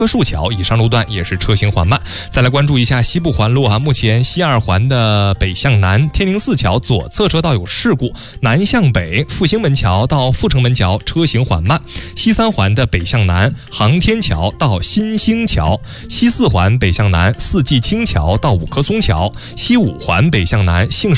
棵树桥以上路段也是车行缓慢。再来关注一下西部环路目前西2环的北向南天宁寺桥左侧车道有事故，南向北复兴门桥到阜成门桥车行缓慢。西3环的北向南航天桥到新兴桥，西4环北向南四季青桥到五棵松桥，西5环北向南杏